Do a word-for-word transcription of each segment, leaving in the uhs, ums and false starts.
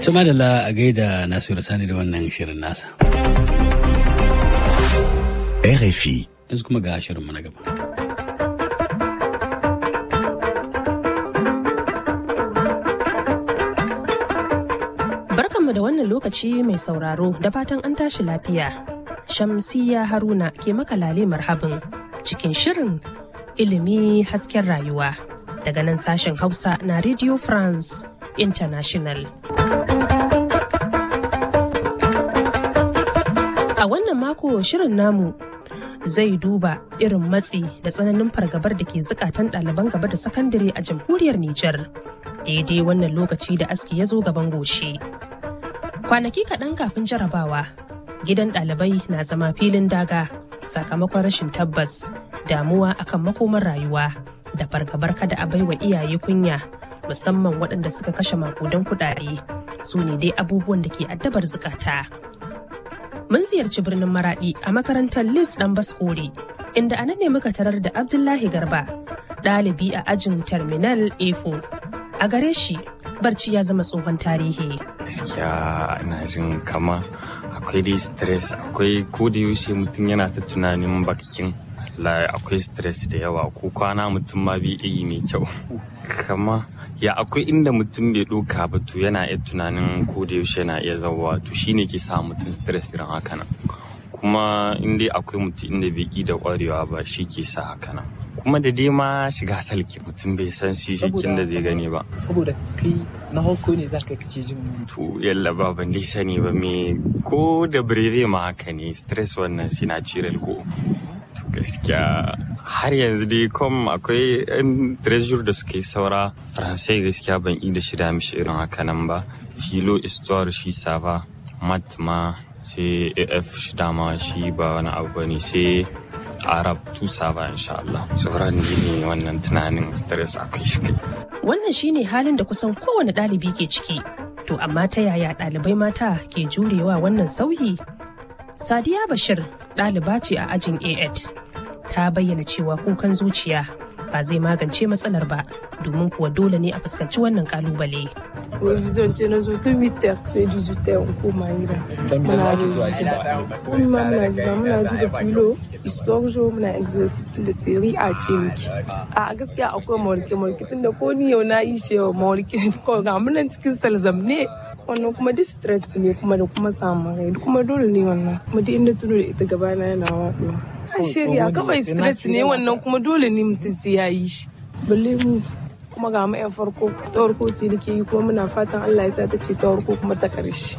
Tuma da la a gaida Nasiru Sani da wannan shirin nasa. R F I. Yanzu kuma ga shirinmu na gaba. Barkanmu da wannan lokaci mai sauraro da fatan an tashi lafiya. Shamsiyya Haruna ke maka lale marhabin cikin shirin ilimi hasken rayuwa daga nan sashen Hausa na Radio France International. A wannan mako shirin namu zai duba irin matsi da tsananin fargabar da ke zukatan ɗaliban gaba da sakandare a jamhuriyar Nijar. Daidai wannan lokaci da aski ya zo gaban goshi. Kwanaki kaɗan kafin jarabawa, gidan ɗalibai na zama filin daga sakamakon rashin tabbas, damuwa akan makomar rayuwa da fargabar kada a baiwa iyaye kunya, musamman waɗanda suka kashe makudan kuɗaɗe. Su ne dai abubuwan da ke addabar zukata. Mun ziyarci birnin Maraɗi a makarantar Lis ɗan Baskore, inda a nan ne muka tarar da Abdullahi Garba, ɗalibi a ajin Terminal A four. A gare shi, barci ya zama tsohon tarihi. Gaskiya ina jin kama akwai dai stress, akwai ko da yaushe mutum yana ta tunanin bakin. Allah akwai stress da yawa, ko kwana mutum ma bai yi mai kyau. Kama ya akwai inda mutum bai ɗauka ba to yana iya tunanin ko da yaushe yana iya zawa, to shine ke sa mutum stress irin haka nan. Kuma in dai akwai mutum inda bai yi da ƙwarewa ba shi ke sa haka nan. Kuma da dai ma shiga salki mutum bai san shi jikin da zai gani ba. Saboda kai na hauko ne za ka kace jin to yalla ba ban dai sani ba me ko da breve ma haka ne, stress wannan sinatural ko. To gaskiya har yanzu dai kom akwai yan treasure da suke saura faransai, gaskiya ban yi da shida mishi irin haka nan ba. Filo histoire shi sava, mat ma sai af shi dama shi ba wani abu bane, sai Arab tusa ba insha Allah. Sauran ne wannan tunanin stress akwai shi kai. Wannan shine halin da kusan kowane ɗalibi ke ciki. To amma ta yaya ɗalibai mata ke jurewa wannan sauyi? Sadiya Bashir ɗaliba ce a ajin A eight. Ta bayyana cewa kukan zuciya ba zai magance matsalar ba, domin kuwa dole ne a fuskanci wannan kalubale. Revision ce na zo tun mitar sai dijitar koma gida. Muna revision. Wani ma muna gida muna ji da filo, historijo muna exercise tun da siri a ce miki. A gaskiya akwai mawarke-mawarke tun da ko ni yau na yi shi yau mawarke kawai ga munan cikin salzam ne. Wannan kuma distress ne kuma da kuma samun rai kuma dole ne wannan. Kuma duk inda tuno da ita gabana yana waɗuwa. A shirya kawai stress ne wannan kuma dole ne mutum sai ya yi shi. Balle mu kuma ga mu 'yan farko ta farko ce da ke yi kuma muna fatan Allah ya sa ta ce ta farko kuma ta ƙarshe.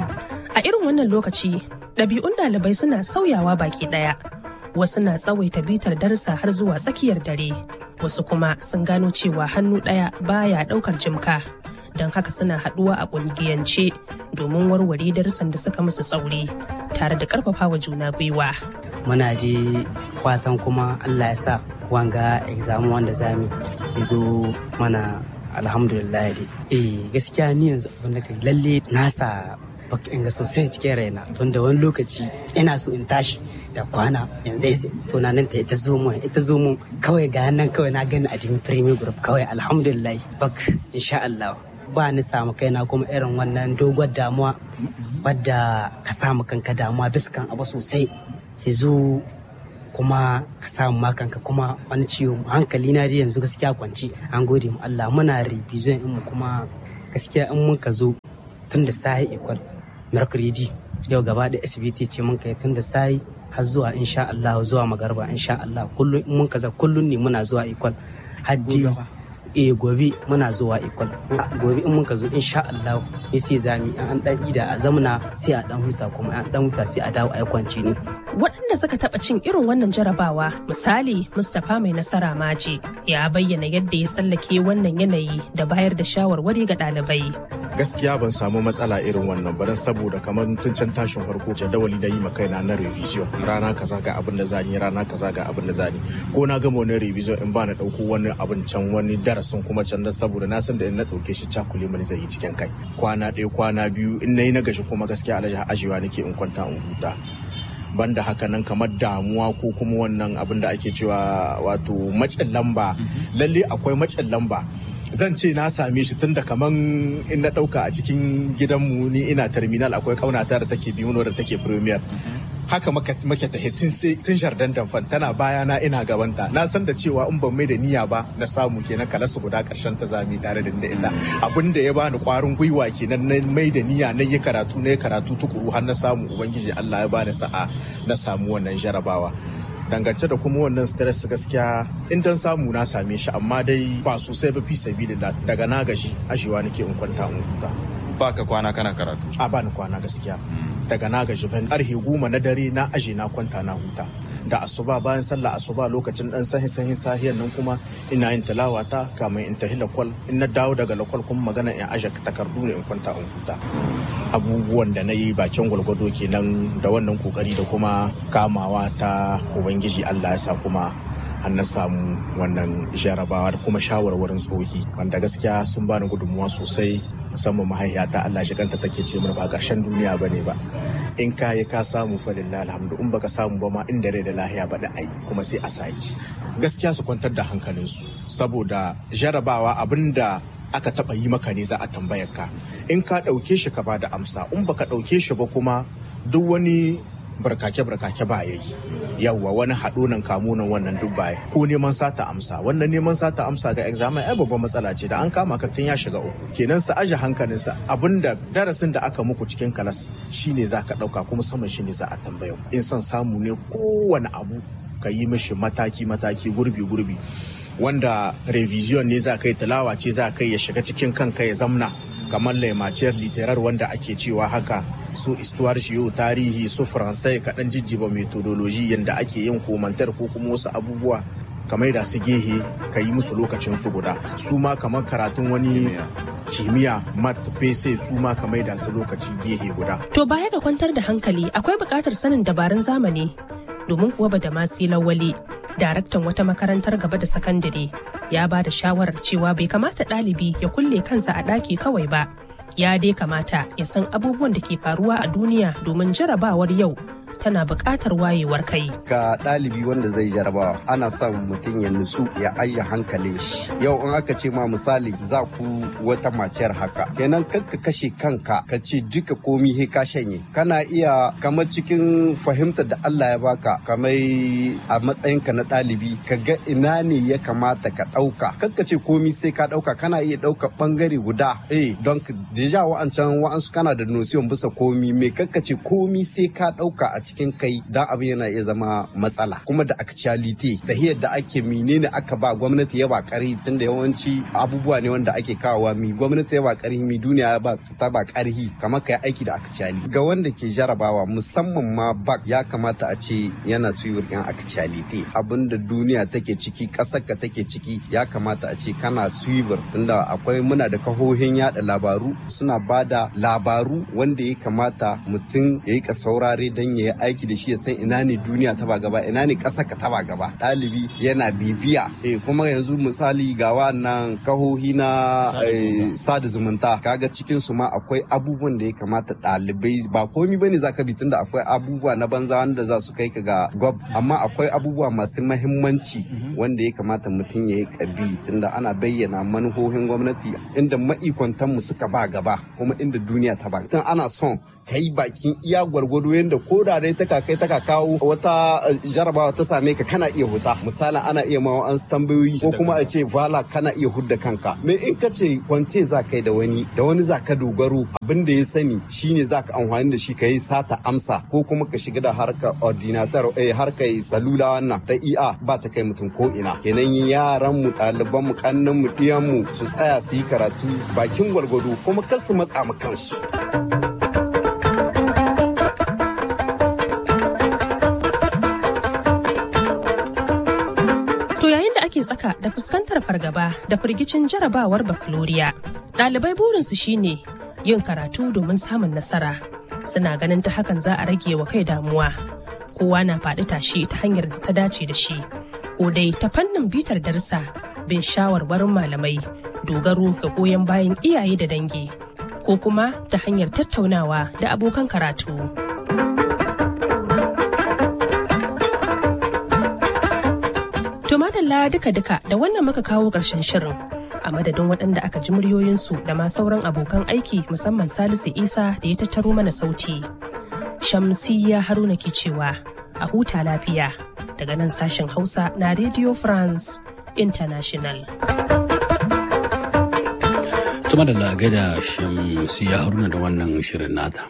A irin wannan lokaci ɗabi'un ɗalibai suna sauyawa baki ɗaya. Wasu na tsawaita bitar darsa har zuwa tsakiyar dare, wasu kuma sun gano cewa hannu ɗaya baya ɗaukar jimka, don haka suna haɗuwa a ƙungiyance domin warware darussan da suka musu tsauri tare da ƙarfafawa juna gwiwa. Muna je fatan kuma Allah ya sa wanga exam wanda zamu ya zo mana alhamdulillah dai. Eh gaskiya ni yanzu abin da lalle nasa baka inga sosai cikin raina, tun da wani lokaci ina so in tashi da kwana yanzu tunanin ta ita zo mu ita zo mu kawai ga nan kawai na gani a cikin premier group kawai alhamdulillah bak insha Allah ba ni samu kaina kuma irin wannan dogon damuwa wadda ka samu kanka damuwa biskan abu sosai yazo kuma ka samu makanka kuma wani ciwo hankali na dai yanzu gaskiya kwanci. An gode mu Allah, muna revision in mu kuma gaskiya in mun ka zo tun da sai equal mercredi yau gaba da S B T ce mun kai tun da sai har zuwa insha Allah zuwa magarba insha Allah kullun in mun ka za kullun ne muna zuwa equal haddi eh gobe muna zuwa equal gobe in mun ka zo insha Allah ne sai zami an dan ida a zamna sai a dan huta kuma an dan huta sai a dawo a kwanci ne. Waɗanda suka taɓa cin irin wannan jarabawa, misali Mustapha Mai Nasara Maje, ya bayyana yadda ya tsallake wannan yanayi da bayar da shawarwari ga ɗalibai. Gaskiya ban samu matsala irin wannan ba, dan saboda kamar tun can tashin farko jadawali da yi ma kaina na revision rana kaza ga abin da zani rana kaza ga abin da zani ko na gama wani revision in ba na ɗauko wani abin can wani darasin kuma can dan saboda na san da in na ɗauke shi cakule mani zai yi cikin kai kwana ɗaya kwana biyu in nayi na gashi kuma gaskiya alaji ajiwa nake in kwanta in huta. Banda haka nan kamar damuwa ko kuma wannan abin da ake cewa wato macin lamba, lalle akwai macin lamba zan ce na same shi tun da kaman in na ɗauka a cikin gidanmu ni ina terminal akwai ƙaunata da take biyu da take premier. Haka make ta tun jardin damfan tana baya na ina gabanta na san da cewa in ban mai da niyya ba na samu kenan kalasu guda karshen ta zami tare da ita abin da ya bani kwarin gwiwa kenan na mai da niyya na yi karatu na yi karatu tukuru har na samu ubangiji Allah ya bani sa'a na samu wannan jarabawa. Dangance da kuma wannan stress gaskiya in dan samu na same shi amma dai ba sosai ba fi sabilillah daga na gashi ashewa nake in kwanta in huta. Ba ka kwana kana karatu? A ba ni kwana gaskiya. Daga na gaji van karfe goma na dare na aje na kwanta na huta da asuba bayan sallah asuba lokacin dan sahi sahi sahiyan nan kuma ina yin tilawa ta kamar in tahi lakwal in na dawo daga lakwal kuma magana in aje takardu ne in kwanta in huta. Abubuwan da na yi bakin gwalgwado kenan da wannan kokari da kuma kamawa ta ubangiji Allah ya sa kuma an na samu wannan jarabawa da kuma shawarwarin tsohi wanda gaskiya sun bani gudunmuwa sosai musamman mahaifiyata Allah shi kanta take ce mana ba ƙarshen duniya bane ba in ka yi ka samu fa lillahi alhamdu in baka samu ba ma inda rai da lahiya ba da ai kuma sai a saki gaskiya su kwantar da hankalinsu saboda jarabawa abinda aka taba yi maka ne za a tambayar ka in ka dauke shi ka bada amsa in baka dauke shi ba kuma duk wani barkake-barkake ba ya yi yawwa wani haɗo nan kamo nan wannan duk baya ko neman sata amsa wannan neman sata amsa ga examen ai babban matsala ce da an kama ka tun ya shiga uku kenan sa aje hankalinsa abinda darasin da aka muku cikin kalas shine za ka ɗauka kuma saman shine za a tambaya in son samu ne kowane abu ka yi mishi mataki-mataki gurbi-gurbi wanda revision ne za ka yi tilawa ce za ka yi ya shiga cikin kanka ya zamna kamar laimaciyar literar wanda ake cewa haka su istuwar shiyo tarihi su faransai kaɗan jijjiba metodoloji yadda ake yin komantar ko kuma wasu abubuwa kamar da su gehe ka yi musu lokacin su guda su ma kamar karatun wani kimiyya mat pese su ma kamar da su lokaci gehe guda. To baya ga kwantar da hankali akwai buƙatar sanin dabarun zamani domin kuwa ba da masu lawali daraktan wata makarantar gaba da sakandare ya ba da shawarar cewa bai kamata ɗalibi ya kulle kansa a ɗaki kawai ba ya dai kamata ya san abubuwan da ke faruwa a duniya domin jarabawar yau tana buƙatar wayewar kai. Ga ɗalibi wanda zai jarabawa ana son mutum ya nutsu ya ajiye hankalin shi. Yau in aka ce ma misali za ku wata maciyar haka. Kenan kakka kashe kanka ka ce duka komi he ka shanye. Kana iya kamar cikin fahimtar da Allah ya baka kamar a matsayinka na ɗalibi ka ga ina ne ya kamata ka ɗauka. Kakka ce komi sai ka ɗauka kana iya ɗauka ɓangare guda. Eh don deja wa'ancan wa'ansu kana da nosiyon bisa komi me kakka ce komi sai ka ɗauka a cikin kai dan abin yana iya zama matsala kuma da actuality tahiyar da ake menene aka ba gwamnati ya ba kari tunda yawanci abubuwa ne wanda ake kawowa mi gwamnati ya ba kari mi duniya ya ba ta ba karhi kamar kai aiki da actuality ga wanda ke jarabawa musamman ma bak ya kamata a ce yana suyiwar yan actuality abinda duniya take ciki kasar ka take ciki ya kamata a ce kana suyiwar tunda akwai muna da kahohin yada labaru suna bada labaru wanda ya kamata mutum ya yi ka saurare dan ya aiki da shi ya san ina ne duniya ta ba gaba ina ne ƙasa ka ta ba gaba ɗalibi yana bibiya eh kuma yanzu misali ga wannan kahohi na sada zumunta kaga cikin su ma akwai abubuwan da ya kamata ɗalibai ba komi bane zaka bi tunda akwai abubuwa na banza wanda za su kai ka ga gwab amma akwai abubuwa masu mahimmanci wanda ya kamata mutum ya yi kabi tunda ana bayyana manuhohin gwamnati inda ma'ikwantan mu suka ba gaba kuma inda duniya ta ba tun ana son kai bakin iya gwargwado yanda ko da dai taka kai taka kawo wata jarabawa ta same ka kana iya huta misalin ana iya ma an tambayoyi ko kuma a ce vala kana iya hudda kanka me in ka ce kwance za kai da wani da wani za ka dogaro abin da ya sani shine za ka amfani da shi ka yi sata amsa ko kuma ka shiga da harkar ordinator eh harkar salula wannan ta iya ba ta kai mutum ko ina kenan yaran mu ɗaliban mu kannan mu diyan mu su tsaya su yi karatu bakin gwargwado kuma kar su matsa mu kansu. ake tsaka da fuskantar fargaba da firgicin jarabawar bakaloriya. Ɗalibai burinsu shine yin karatu domin samun nasara. Suna ganin ta hakan za a rage wa kai damuwa. Kowa na faɗi tashi ta hanyar da ta dace da shi. Ko dai ta fannin bitar darsa, bin shawarwarin malamai, dogaro ga goyon bayan iyaye da dangi. Ko kuma ta hanyar tattaunawa da abokan karatu. To madalla duka-duka da wannan muka kawo ƙarshen shirin. A A madadin waɗanda aka ji muryoyinsu da ma sauran abokan aiki musamman Salisu Isa da ya tattaro mana sauti. Shamsiyya Haruna ke cewa a huta lafiya daga nan sashen Hausa na Radio France International. Tuma da lagai da Shamsiyya Haruna da wannan shirin nata.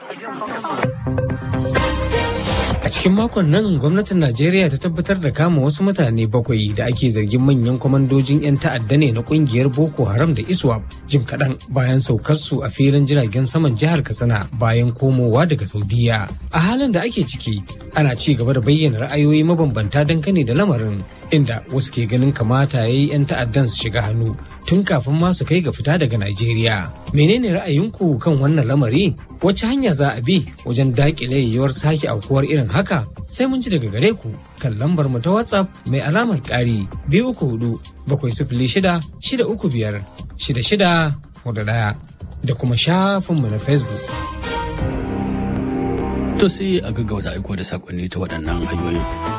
A cikin makon nan gwamnatin Najeriya ta tabbatar da kama wasu mutane bakwai da ake zargin manyan kwamandojin 'yan ta'adda ne na kungiyar Boko Haram da ISWAP jim kaɗan bayan saukarsu a filin jiragen saman jihar Katsina bayan komowa daga Saudiya. A halin da ake ciki ana ci gaba da bayyana ra'ayoyi mabambanta dangane da lamarin inda wasu ke ganin kamata ya yi 'yan ta'addan su shiga hannu tun kafin ma su kai ga fita daga Najeriya. Menene ra'ayinku kan wannan lamari? Wace hanya za a bi wajen daƙile yiwuwar sake aukuwar irin haka? Sai mun ji daga gare ku kan lambar mu ta WhatsApp mai alamar ƙari biyu uku hudu bakwai sifili shida shida uku biyar shida shida hudu ɗaya da kuma shafinmu na Facebook. To sai a gaggauta aiko da sakonni ta waɗannan hanyoyin.